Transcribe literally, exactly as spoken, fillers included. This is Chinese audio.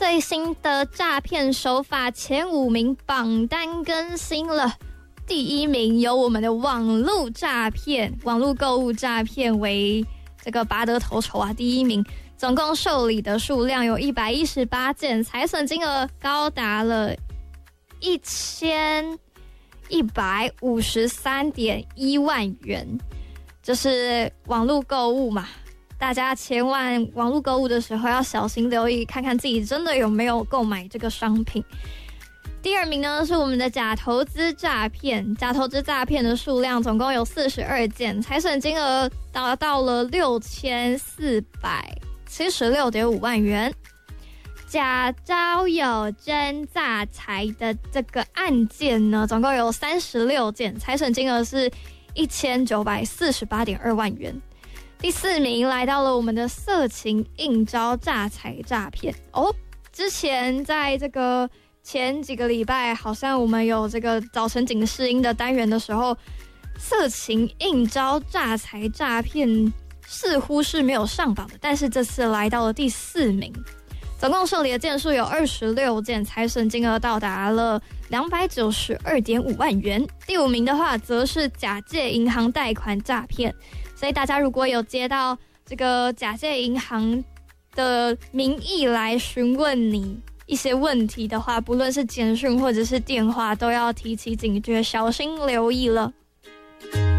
最新的诈骗手法前五名榜单更新了。第一名由我们的网络诈骗、网络购物诈骗为这个拔得头筹啊！第一名，总共受理的数量有一百一十八件，财损金额高达了一千一百五十三点一万元。这是网络购物嘛？大家千万网络购物的时候要小心留意，看看自己真的有没有购买这个商品。第二名呢是我们的假投资诈骗，假投资诈骗的数量总共有四十二件，财损金额达到了六千四百七十六点五万元。假招有真诈财的这个案件呢，总共有三十六件，财损金额是一千九百四十八点二万元。第四名来到了我们的色情应招诈财诈骗哦，之前在这个前几个礼拜，好像我们有这个早晨警示音的单元的时候，色情应招诈财诈骗似乎是没有上榜的，但是这次来到了第四名，总共受理的件数有二十六件，财损金额到达了两百九十二点五万元。第五名的话，则是假借银行贷款诈骗，所以大家如果有接到这个假借银行的名义来询问你一些问题的话，不论是简讯或者是电话，都要提起警觉，小心留意了。